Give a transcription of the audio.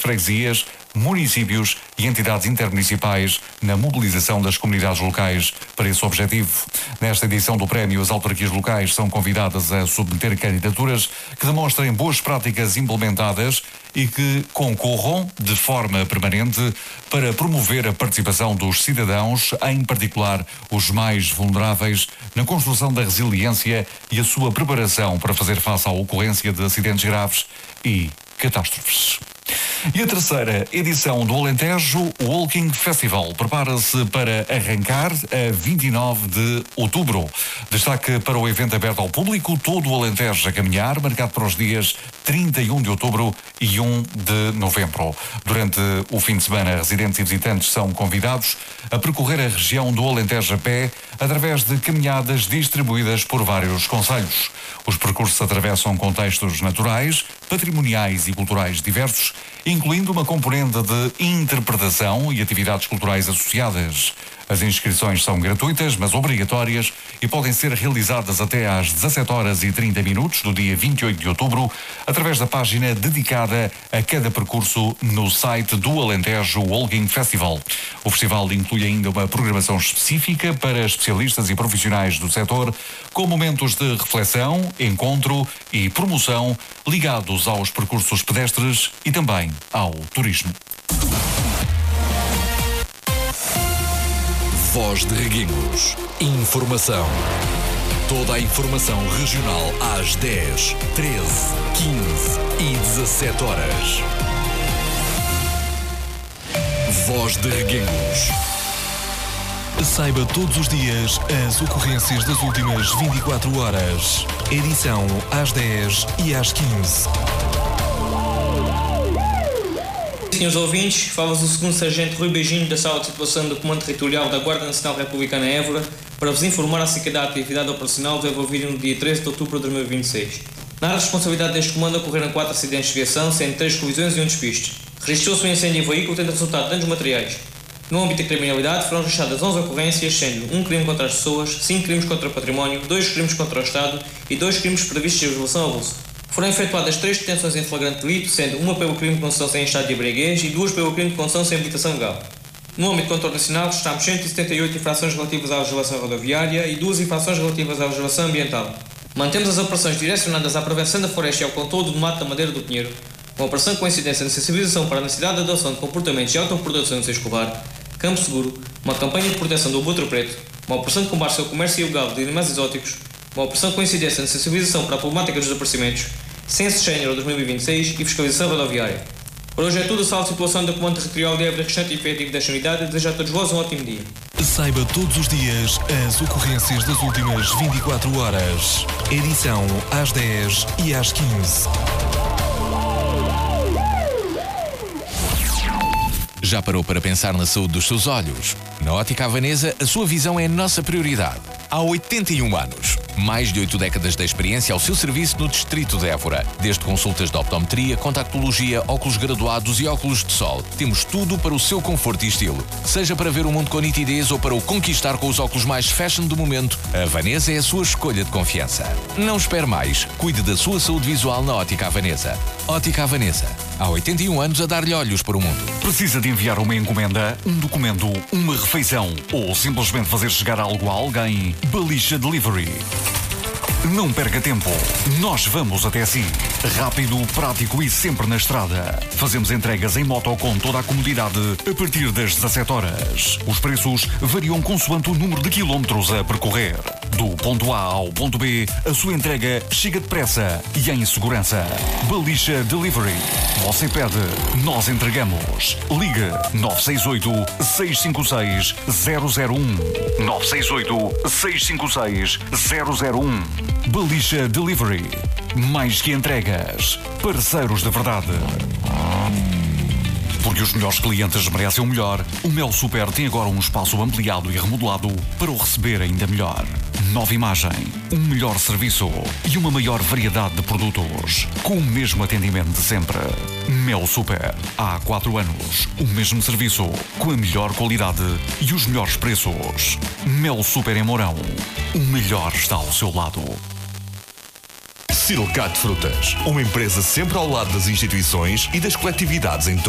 freguesias, municípios e entidades intermunicipais na mobilização das comunidades locais para esse objetivo. Nesta edição do prémio, as autarquias locais são convidadas a submeter candidaturas que demonstrem boas práticas implementadas e que concorram de forma permanente para promover a participação dos cidadãos, em particular os mais vulneráveis, na construção da resiliência e a sua preparação para fazer face à ocorrência de acidentes graves e catástrofes. E a terceira edição do Alentejo Walking Festival prepara-se para arrancar a 29 de outubro. Destaque para o evento aberto ao público, todo o Alentejo a caminhar, marcado para os dias 31 de outubro e 1 de novembro. Durante o fim de semana, residentes e visitantes são convidados a percorrer a região do Alentejo a pé, através de caminhadas distribuídas por vários concelhos. Os percursos atravessam contextos naturais, patrimoniais e culturais diversos, incluindo uma componente de interpretação e atividades culturais associadas. As inscrições são gratuitas, mas obrigatórias, e podem ser realizadas até às 17h30 do dia 28 de outubro, através da página dedicada a cada percurso no site do Alentejo Walking Festival. O festival inclui ainda uma programação específica para especialistas e profissionais do setor, com momentos de reflexão, encontro e promoção ligados aos percursos pedestres e também ao turismo. Voz de Reguengos. Informação. Toda a informação regional às 10, 13, 15 e 17 horas. Voz de Reguengos. Saiba todos os dias as ocorrências das últimas 24 horas. Edição às 10 e às 15. Senhores ouvintes, fala-vos o segundo sargento Rui Beijinho da Sala de Situação do Comando Territorial da Guarda Nacional Republicana Évora para vos informar acerca da atividade operacional desenvolvida no dia 13 de outubro de 2026. Na responsabilidade deste comando ocorreram 4 acidentes de viação, sendo 3 colisões e 1 despiste. Registrou-se um incêndio em veículo tendo resultado danos materiais. No âmbito da criminalidade foram registradas 11 ocorrências, sendo 1 crime contra as pessoas, 5 crimes contra o património, 2 crimes contra o Estado e 2 crimes previstos de legislação a abuso. Foram efetuadas 3 detenções em flagrante delito, sendo 1 pelo crime de condução sem estado de embriaguez e 2 pelo crime de condução sem habilitação legal. No âmbito do controle nacional, registramos 178 infrações relativas à legislação rodoviária e 2 infrações relativas à legislação ambiental. Mantemos as operações direcionadas à prevenção da floresta e ao controle do mato da madeira do pinheiro, uma operação com incidência de sensibilização para a necessidade de adoção de comportamentos de autoproteção no seio escolar, campo seguro, uma campanha de proteção do botro preto, uma operação de combate ao comércio ilegal de animais exóticos, uma operação com incidência de sensibilização para a problemática dos desaparecimentos, Censo Género 2026 e fiscalização rodoviária. Por hoje é tudo. A Sala de Situação do Comando Territorial de Évora, restante e efetivo desta unidade, desejo a todos vós um ótimo dia. Saiba todos os dias as ocorrências das últimas 24 horas. Edição às 10 e às 15. Já parou para pensar na saúde dos seus olhos? Na Ótica Havanesa, a sua visão é a nossa prioridade. Há 81 anos. Mais de 8 décadas de experiência ao seu serviço no Distrito de Évora. Desde consultas de optometria, contactologia, óculos graduados e óculos de sol. Temos tudo para o seu conforto e estilo. Seja para ver o mundo com nitidez ou para o conquistar com os óculos mais fashion do momento, a Havanesa é a sua escolha de confiança. Não espere mais. Cuide da sua saúde visual na Ótica Havanesa. Ótica Havanesa. Há 81 anos a dar-lhe olhos para o mundo. Precisa de enviar uma encomenda, um documento, uma refeição ou simplesmente fazer chegar algo a alguém? Balicha Delivery. Não perca tempo. Nós vamos até si. Rápido, prático e sempre na estrada. Fazemos entregas em moto com toda a comodidade a partir das 17 horas. Os preços variam consoante o número de quilómetros a percorrer. Do ponto A ao ponto B, a sua entrega chega depressa e em segurança. Balicha Delivery. Você pede, nós entregamos. Ligue 968-656-001. 968-656-001. Balicha Delivery. Mais que entregas. Parceiros de verdade. Porque os melhores clientes merecem o melhor, o Mel Super tem agora um espaço ampliado e remodelado para o receber ainda melhor. Nova imagem, um melhor serviço e uma maior variedade de produtos, com o mesmo atendimento de sempre. Mel Super. Há 4 anos, o mesmo serviço, com a melhor qualidade e os melhores preços. Mel Super em Mourão. O melhor está ao seu lado. Silcat Frutas, uma empresa sempre ao lado das instituições e das coletividades em